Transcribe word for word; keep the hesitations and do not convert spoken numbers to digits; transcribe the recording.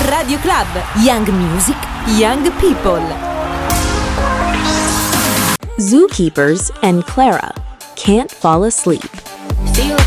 Radio Club, Young Music, Young People. Zookeepers and Clara can't fall asleep. Feel